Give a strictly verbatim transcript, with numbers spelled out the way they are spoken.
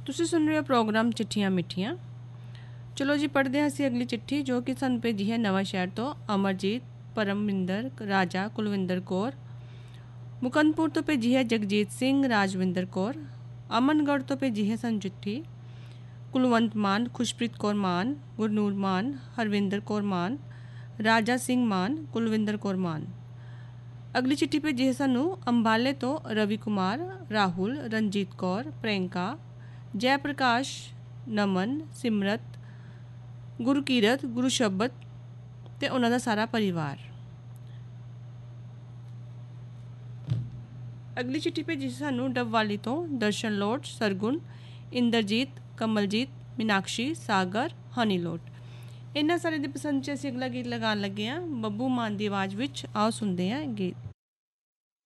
ਤੁਸੀਂ ਸੁਣ ਰਹੇ ਹੋ ਪ੍ਰੋਗਰਾਮ ਚਿੱਠੀਆਂ ਮਿੱਠੀਆਂ। ਚਲੋ ਜੀ ਪੜ੍ਹਦੇ ਹਾਂ ਅਸੀਂ ਅਗਲੀ ਚਿੱਠੀ ਜੋ ਕਿ ਸਾਨੂੰ ਭੇਜੀ ਹੈ ਨਵਾਂ ਸ਼ਹਿਰ ਤੋਂ ਅਮਰਜੀਤ ਪਰਮਵਿੰਦਰ ਰਾਜਾ ਕੁਲਵਿੰਦਰ ਕੌਰ। ਮੁਕੰਦਪੁਰ ਤੋਂ ਭੇਜੀ ਹੈ ਜਗਜੀਤ ਸਿੰਘ ਰਾਜਵਿੰਦਰ ਕੌਰ। ਅਮਨਗੜ੍ਹ ਤੋਂ ਭੇਜੀ ਹੈ ਸਾਨੂੰ ਚਿੱਠੀ ਕੁਲਵੰਤ ਮਾਨ ਖੁਸ਼ਪ੍ਰੀਤ ਕੌਰ ਮਾਨ ਗੁਰਨੂਰ ਮਾਨ ਹਰਵਿੰਦਰ ਕੌਰ ਮਾਨ ਰਾਜਾ ਸਿੰਘ ਮਾਨ ਕੁਲਵਿੰਦਰ ਕੌਰ ਮਾਨ। ਅਗਲੀ ਚਿੱਠੀ ਭੇਜੀ ਹੈ ਸਾਨੂੰ ਅੰਬਾਲੇ ਤੋਂ ਰਵੀ ਕੁਮਾਰ ਰਾਹੁਲ ਰਣਜੀਤ ਕੌਰ ਪ੍ਰਿयंका ਜੈ ਪ੍ਰਕਾਸ਼ ਨਮਨ ਸਿਮਰਤ ਗੁਰਕੀਰਤ ਗੁਰਸ਼ਬਦ ਅਤੇ ਉਹਨਾਂ ਦਾ ਸਾਰਾ ਪਰਿਵਾਰ। ਅਗਲੀ ਚਿੱਠੀ ਭੇਜੀ ਸਾਨੂੰ ਡੱਬਵਾਲੀ ਤੋਂ ਦਰਸ਼ਨ ਲੋਟ ਸਰਗੁਣ ਇੰਦਰਜੀਤ ਕਮਲਜੀਤ ਮੀਨਾਕਸ਼ੀ ਸਾਗਰ ਹਨੀ ਲੋਟ। ਇਹਨਾਂ ਸਾਰੇ ਦੀ ਪਸੰਦ 'ਚ ਅਸੀਂ ਅਗਲਾ ਗੀਤ ਲਗਾਉਣ ਲੱਗੇ ਹਾਂ ਬੱਬੂ ਮਾਨ ਦੀ ਆਵਾਜ਼ ਵਿੱਚ। ਆਓ ਸੁਣਦੇ ਹਾਂ ਗੀਤ।